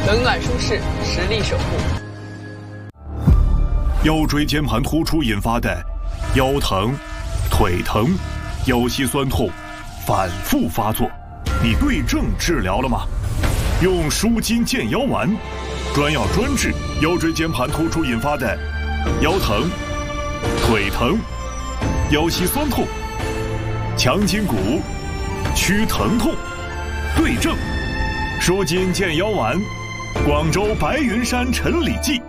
冷暖舒适，实力守护。 腰椎间盘突出引发的腰疼、腿疼、腰膝酸痛反复发作，你对症治疗了吗？用舒筋健腰丸，专药专治腰椎间盘突出引发的腰疼、腿疼、腰膝酸痛，强筋骨，祛疼痛，对症舒筋健腰丸，广州白云山陈李记。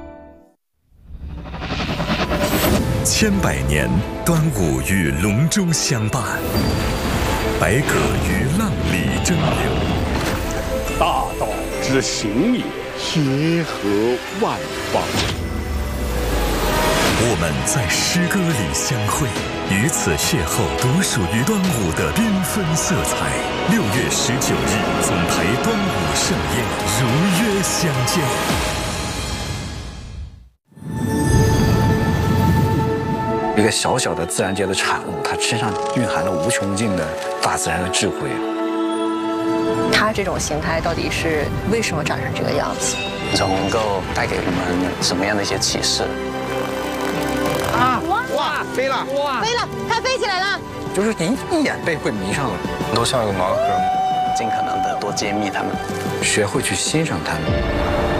千百年，端午与龙舟相伴，百舸于浪里争流。 大道之行也，协和万方。 我们在诗歌里相会，与此邂逅独属于端午的缤纷色彩。6月19日，总台端午盛宴，如约相见。 一个小小的自然界的产物，它身上蕴含了无穷尽的大自然的智慧。 它这种形态到底是为什么长成这个样子？ 能够带给我们什么样的一些启示？ 哇，飞了！哇，飞了，它飞起来了！ 就是一眼被会迷上了， 都像个盲盒，尽可能的多揭秘它们， 学会去欣赏它们。